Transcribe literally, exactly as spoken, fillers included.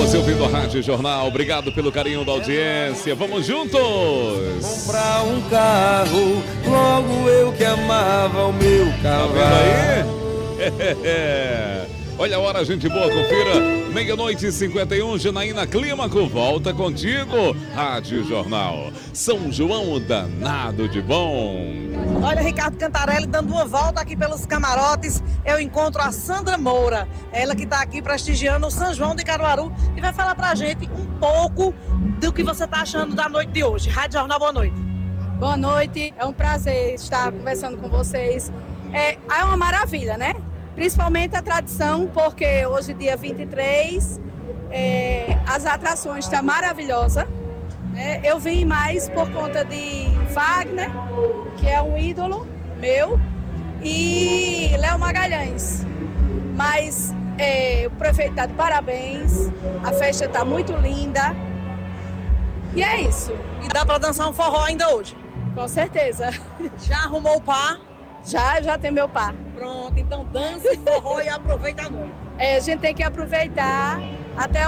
Você ouvindo a Rádio Jornal, obrigado pelo carinho da audiência. Vamos juntos! Comprar um carro, logo eu que amava o meu cavalo. Tá vendo aí? Olha a hora, gente boa, confira. Meia-noite e cinquenta e um, Janaína Clímaco, volta contigo. Rádio Jornal. São João danado de bom. Olha, Ricardo Cantarelli dando uma volta aqui pelos camarotes. Eu encontro a Sandra Moura, ela que está aqui prestigiando o São João de Caruaru e vai falar pra gente um pouco do que você está achando da noite de hoje. Rádio Jornal, boa noite. Boa noite, é um prazer estar conversando com vocês. É, é uma maravilha, né? Principalmente a tradição, porque hoje, dia vinte e três, é, as atrações estão maravilhosas. Né? Eu vim mais por conta de Wagner, que é um ídolo meu, e Léo Magalhães. Mas é, o prefeito está de parabéns, a festa está muito linda. E é isso. E dá para dançar um forró ainda hoje? Com certeza. Já arrumou o par? Já, já tem meu par. Pronto, então dança, forró e aproveita a noite. É, a gente tem que aproveitar até